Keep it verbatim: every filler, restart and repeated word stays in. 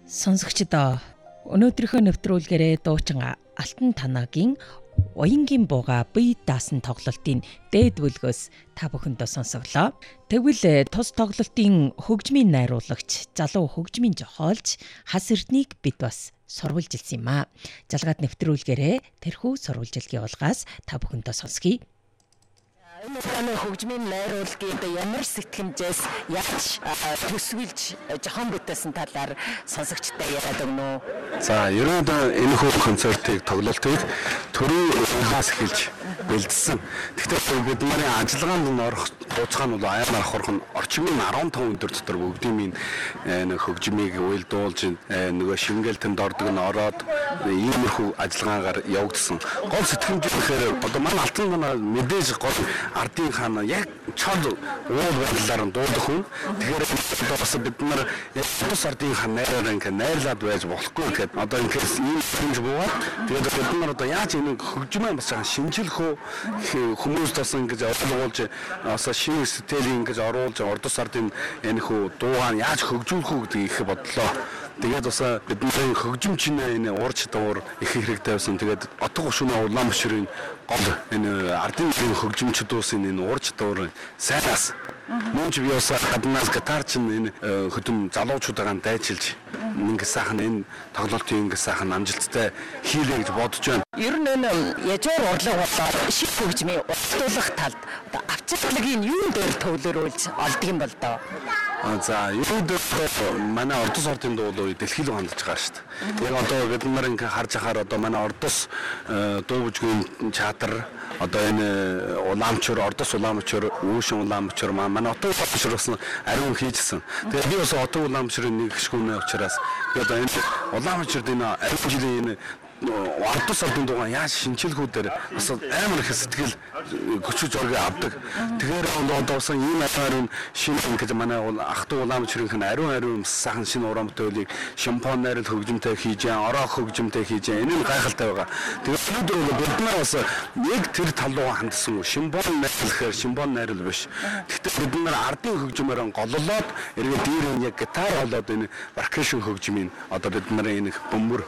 Сонсогчдоо өнөөдрийнхөө нэвтрүүлгээрээ дуучин Алтан Танагийн Уянгийн бууга бие даасан тоглолтын дээд бүлгөөс та бүхэндээ сонсоглоо. Тэгвэл тус тоглолтын хөгжмийн найруулагч залуу хөгжмийн жохоолж Хас Эрдэнэийг бид бас сурвалж илсэн юм а. Жалгаад нэвтрүүлгээрээ тэрхүү сурвалжилгийн улгаас та бүхэндээ сонсгий. Энэ таны хөгжмийн найруулгыг ямар сэтгэмжээс яаж төсвөлж жохон бүтээсэн талаар сонсогчтой яриад өгнө үү? За, ерөнхийдөө энэ хүү концертыг тоглолтыг төрийн улгаас эхэлж бэлдсэн. Гэхдээ бид нарын ажиллагаанд нь орох хугацаа нь бол аймаар хурхан орчмын арван таван өдөр дотор бүгдийн энэ хөгжмийг уйлдуулж нөгөө шингээлтэнд ордог нь ороод иймэрхүү ажиллагаагаар явагдсан. Гол сэтгэмж гэхээр одоо манай Алтан Танаа мэдээж гол ардын хаана яг чод уул байдлаар нь дуулах хүн. Тэгэхээр бас бид нар тус ардын хаан найраар ингээ найрлаад байж болохгүй гэхэд одоо ингээс ийм хэмж буугаад тэгээд бид нар одоо яаж энэ хөгжмөө бас шинжлэх үү хүмүүс тас ингэж ойлгуулж бас шинэ сэтгэлийн ингэж оруулж ордос ардын энэ хүү дуугаан яаж хөгжүүлэх үү гэдгийг их бодлоо. Тэгээд бас бидний хөгжим чинээ энэ урч дуур их хэрэгтэй байсан. Тэгээд отго шөнө Улаанбаатарын гол энэ ардын хөгжимчдүүсийн энэ урч дуур сайнаас мөн ч би бас гаднаас гитарч энэ хөдөм залуучуудаа дайчилж ингээ сайхан энэ тоглолтын ингээ сайхан амжилттай хийлээ гэж бодож байна. Ер нь энэ яжаар урлаг болоод шив хөгжмийн уртдуулах талд авчирлагын юун дээр төвлөрүүлж олддог юм бол доо. За, ерөөдөө манай ордос ардын дуулуу дэлхий рүү хандж байгаа шүү дээ. Яг одоо бид нар ингээ харж ахаар одоо манай ордос дуу бүжгийн театр одоо энэ Улаанбаатар ордос Улаанбаатар үүшин Улаанбаатар манай отоо Улаанбаатараас ариун хийжсэн. Тэгээд би бас отоо Улаанбаатарын нэг гişгүүнээ учраас би одоо энэ Улаанбаатарт энэ ариун жилийн энэ ордос ардын дуугаа яаж шинжилгүүдээр бас амар их сэтгэл көчөж оргоо авдаг. Тэгэхээр одоо бас ийм ариун шинэ ингэж манай ах トゥ Улаанбаатарын ариун ариун сайхан шинэ уран бүтээлийг шампан найрал хөгжимтэй хийж, ороо хөгжимтэй хийж, энэ нь гайхалтай байгаа. Тэгээд өнөөдөр бид нар бас яг тэр тал руу хандсан. Шампан найрал гэхээр шампан найрал биш. Гэхдээ бид нар ардын хөгжмөөр голлоод эргээд дээр нь яг гитар болоод энэ перкушн хөгжмийн одоо бид нарын энэ бөмбөр